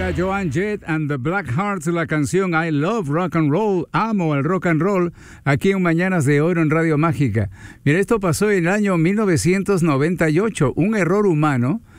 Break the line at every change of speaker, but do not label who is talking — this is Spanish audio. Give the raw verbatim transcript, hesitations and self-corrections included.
Era Joan Jett and the Black Hearts, la canción I Love Rock and Roll, amo el rock and roll, aquí en Mañanas de Oro en Radio Mágica. Mira, esto pasó en el año mil novecientos noventa y ocho, un error humano